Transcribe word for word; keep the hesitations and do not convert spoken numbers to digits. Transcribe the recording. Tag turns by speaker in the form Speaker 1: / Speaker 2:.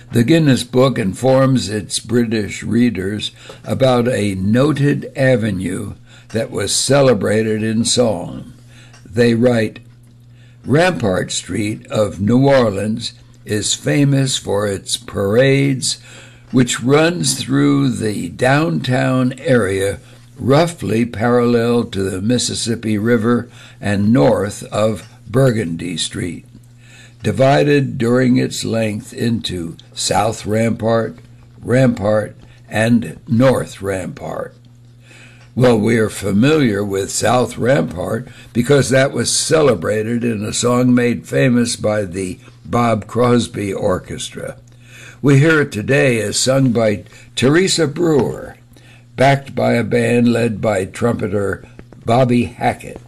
Speaker 1: The Guinness Book informs its British readers about a noted avenue that was celebrated in song. They write, Rampart Street of New Orleans is famous for its parades, which runs through the downtown area roughly parallel to the Mississippi River and north of Burgundy Street, divided during its length into South Rampart, Rampart, and North Rampart. Well, we are familiar with South Rampart because that was celebrated in a song made famous by the Bob Crosby Orchestra. We hear it today as sung by Teresa Brewer, backed by a band led by trumpeter Bobby Hackett.